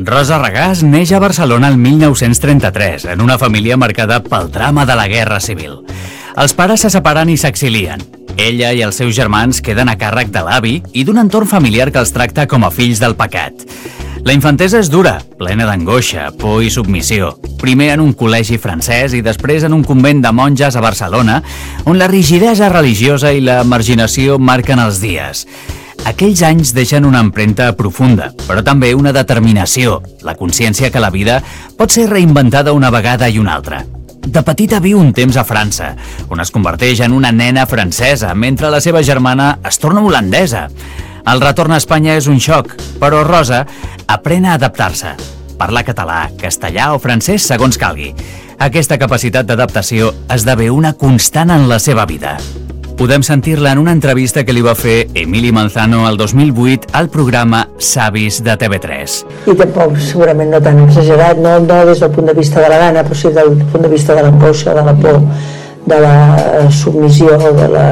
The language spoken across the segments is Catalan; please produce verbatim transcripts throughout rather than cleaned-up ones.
Rosa Regàs neix a Barcelona el mil nou-cents trenta-tres, en una família marcada pel drama de la Guerra Civil. Els pares se separen i s'exilien. Ella i els seus germans queden a càrrec de l'avi i d'un entorn familiar que els tracta com a fills del pecat. La infantesa és dura, plena d'angoixa, por i submissió. Primer en un col·legi francès i després en un convent de monges a Barcelona, on la rigidesa religiosa i la marginació marquen els dies. Aquells anys deixen una empremta profunda, però també una determinació, la consciència que la vida pot ser reinventada una vegada i una altra. De petita viu un temps a França, on es converteix en una nena francesa, mentre la seva germana es torna holandesa. El retorn a Espanya és un xoc, però Rosa aprèn a adaptar-se. Parla català, castellà o francès segons calgui. Aquesta capacitat d'adaptació esdevé una constant en la seva vida. Podem sentir-la en una entrevista que li va fer Emili Manzano el dos mil vuit al programa Savis de T V tres. I tampoc, segurament no tan exagerat, no, no des del punt de vista de la gana, però sí del punt de vista de l'angoixa, de la por, de la submissió, de la,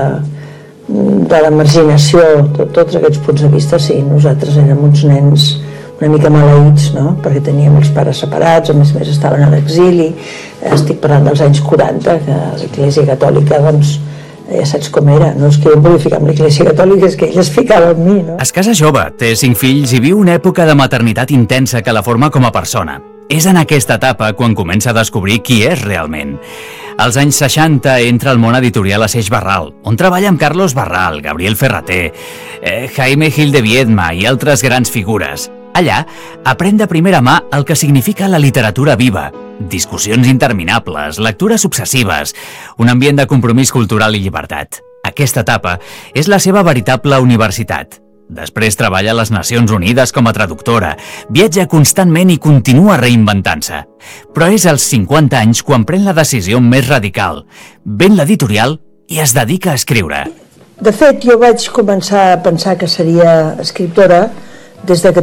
de la marginació, tot, tots aquests punts de vista, sí, nosaltres érem uns nens una mica maleïts, no? Perquè teníem els pares separats, a més a més estaven a l'exili, estic parlant dels anys quaranta, que l'Església Catòlica, doncs, ja saps com era, no és que jo em volia ficar amb l'Església Catòlica, és que ella es ficava amb mi, no? Es casa jove, té cinc fills i viu una època de maternitat intensa que la forma com a persona. És en aquesta etapa quan comença a descobrir qui és realment. Als anys seixanta entra al món editorial a Seix Barral, on treballa amb Carlos Barral, Gabriel Ferrater, eh, Jaime Gil de Viedma i altres grans figures. Allà aprèn de primera mà el que significa la literatura viva, discussions interminables, lectures obsessives, un ambient de compromís cultural i llibertat. Aquesta etapa és la seva veritable universitat. Després treballa a les Nacions Unides com a traductora, viatja constantment i continua reinventant-se. Però és als cinquanta anys quan pren la decisió més radical. Ven l'editorial i es dedica a escriure. De fet, jo vaig començar a pensar que seria escriptora des de que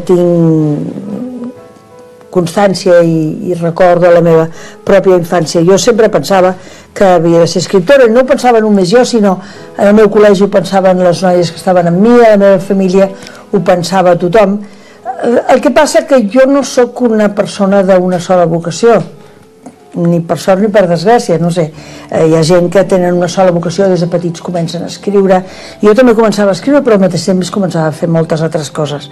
tinc constància i, i record de la meva pròpia infància. Jo sempre pensava que havia de ser escriptora, i no ho pensava només jo, sinó en el meu col·legi ho pensaven les noies que estaven amb mi, a la meva família ho pensava tothom. El que passa que jo no sóc una persona d'una sola vocació, ni per sort ni per desgràcia, no sé. Hi ha gent que tenen una sola vocació, des de petits comencen a escriure. Jo també començava a escriure, però al mateix temps començava a fer moltes altres coses.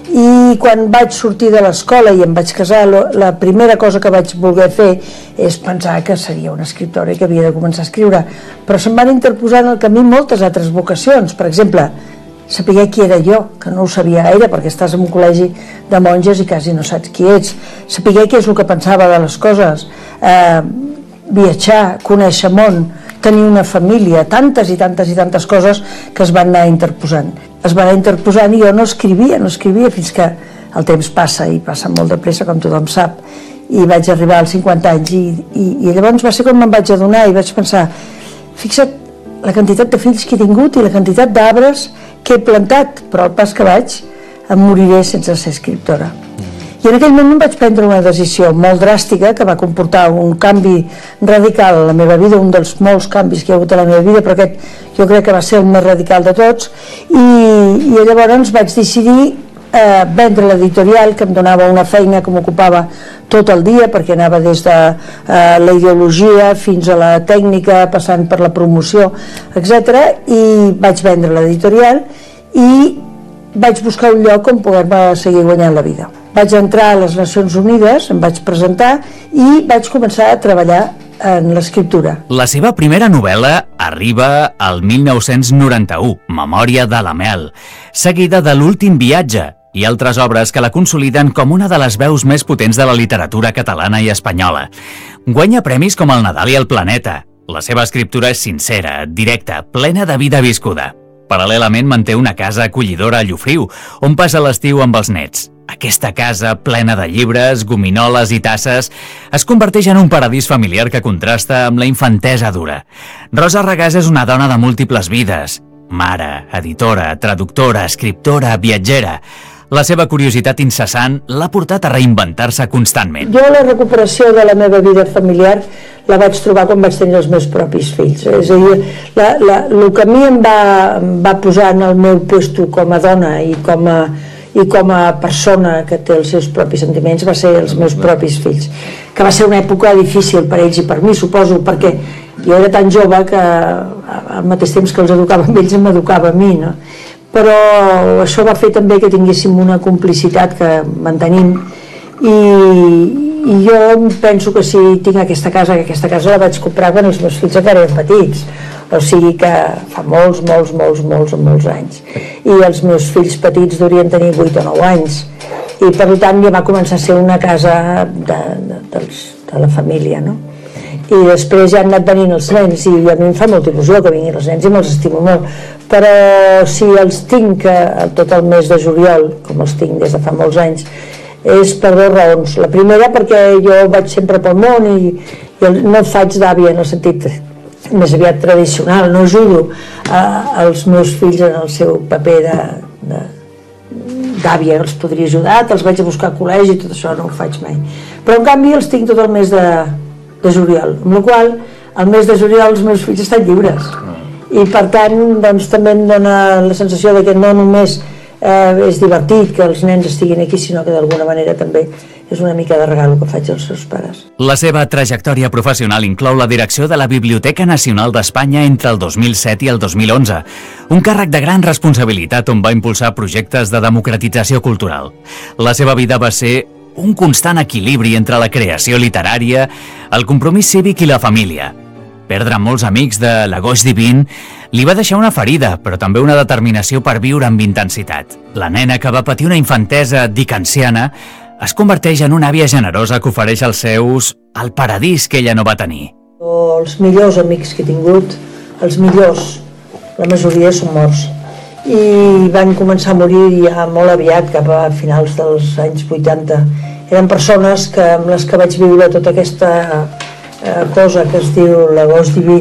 I quan vaig sortir de l'escola i em vaig casar, la primera cosa que vaig voler fer és pensar que seria una escriptora i que havia de començar a escriure. Però se'm van interposar en el camí moltes altres vocacions. Per exemple, saber qui era jo, que no ho sabia gaire, perquè estàs en un col·legi de monges i quasi no saps qui ets. Saber què és el que pensava de les coses, eh, viatjar, conèixer món, tenir una família, tantes i tantes i tantes coses que es van anar interposant. Es van anar interposant i jo no escrivia, no escrivia fins que el temps passa, i passa molt de pressa, com tothom sap, i vaig arribar als cinquanta anys, i, i, i llavors va ser quan me'n vaig adonar i vaig pensar, fixa't la quantitat de fills que he tingut i la quantitat d'arbres que he plantat, però al pas que vaig em moriré sense ser escriptora. I en aquell moment vaig prendre una decisió molt dràstica que va comportar un canvi radical a la meva vida, un dels molts canvis que hi ha hagut a la meva vida, però aquest jo crec que va ser el més radical de tots, i, i llavors vaig decidir eh, vendre l'editorial, que em donava una feina que m'ocupava tot el dia, perquè anava des de eh, la ideologia fins a la tècnica, passant per la promoció, etcètera, i vaig vendre l'editorial i vaig buscar un lloc on poder-me seguir guanyant la vida. Vaig entrar a les Nacions Unides, em vaig presentar i vaig començar a treballar en l'escriptura. La seva primera novel·la arriba al mil nou-cents noranta-u, Memòria de la Mel, seguida de L'últim viatge i altres obres que la consoliden com una de les veus més potents de la literatura catalana i espanyola. Guanya premis com el Nadal i el Planeta. La seva escriptura és sincera, directa, plena de vida viscuda. Paral·lelament manté una casa acollidora a Llofriu, on passa l'estiu amb els nets. Aquesta casa, plena de llibres, gominoles i tasses, es converteix en un paradís familiar que contrasta amb la infantesa dura. Rosa Regàs és una dona de múltiples vides. Mare, editora, traductora, escriptora, viatgera. La seva curiositat incessant l'ha portat a reinventar-se constantment. Jo la recuperació de la meva vida familiar la vaig trobar quan vaig tenir els meus propis fills. És a dir, la, la, el que a mi em va, em va posar en el meu puesto com a dona i com a, i com a persona que té els seus propis sentiments va ser els meus propis fills, que va ser una època difícil per ells i per mi, suposo, perquè jo era tan jove que al mateix temps que els educava amb ells m'educava a mi, no? Però això va fer també que tinguéssim una complicitat que mantenim i, i jo penso que si tinc aquesta casa, que aquesta casa la vaig comprar quan els meus fills encara eren petits, o sigui que fa molts, molts, molts, molts, molts anys, i els meus fills petits durien tenir vuit o nou anys, i per tant ja va començar a ser una casa de, de, dels, de la família, no? I després ja han anat venint els nens i a mi em fa molta il·lusió que vinguin els nens i me'ls estimo molt, però si els tinc tot el mes de juliol, com els tinc des de fa molts anys, és per dues raons. La primera perquè jo vaig sempre pel món i, i no faig d'àvia en el sentit més aviat tradicional, no ajudo eh, els meus fills en el seu paper de, de, d'àvia, els podria ajudar, els vaig a buscar a col·legi, tot això no ho faig mai. Però en canvi els tinc tot el mes de, de juliol, amb la qual el mes de juliol els meus fills estan lliures. I per tant doncs, també em dona la sensació de que no només eh, és divertit que els nens estiguin aquí, sinó que d'alguna manera també és una mica de regal que faig als seus pares. La seva trajectòria professional inclou la direcció de la Biblioteca Nacional d'Espanya entre el dos mil set i el dos mil onze, un càrrec de gran responsabilitat on va impulsar projectes de democratització cultural. La seva vida va ser un constant equilibri entre la creació literària, el compromís cívic i la família. Perdre molts amics de l'agost divin li va deixar una ferida, però també una determinació per viure amb intensitat. La nena que va patir una infantesa dickensiana es converteix en una àvia generosa que ofereix als seus el paradís que ella no va tenir. Els millors amics que he tingut, els millors, la majoria són morts. I van començar a morir ja molt aviat, cap a finals dels anys vuitanta. Eren persones que, amb les que vaig viure tota aquesta eh, cosa que es diu l'agost diví,